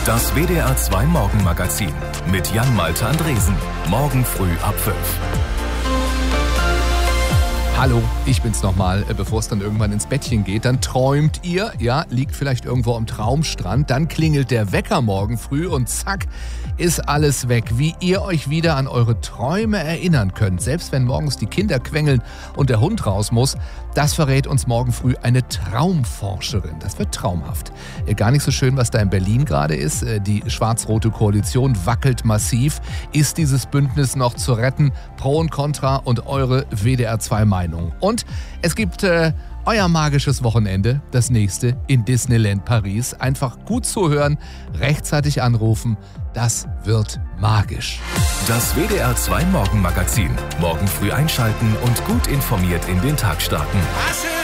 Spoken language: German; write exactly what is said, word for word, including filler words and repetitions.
Das W D R zwei Morgenmagazin mit Jan-Malte Andresen. Morgen früh ab fünf. Hallo, ich bin's nochmal. Bevor es dann irgendwann ins Bettchen geht, dann träumt ihr, ja, liegt vielleicht irgendwo am Traumstrand, dann klingelt der Wecker morgen früh und zack, ist alles weg. Wie ihr euch wieder an eure Träume erinnern könnt, selbst wenn morgens die Kinder quengeln und der Hund raus muss, das verrät uns morgen früh eine Traumforscherin. Das wird traumhaft. Gar nicht so schön, was da in Berlin gerade ist. Die schwarz-rote Koalition wackelt massiv. Ist dieses Bündnis noch zu retten? Pro und Contra und eure W D R zwei Meinung. Und es gibt äh, euer magisches Wochenende, das nächste in Disneyland Paris. Einfach gut zuhören, rechtzeitig anrufen. Das wird magisch. Das W D R zwei Morgenmagazin. Morgen früh einschalten und gut informiert in den Tag starten.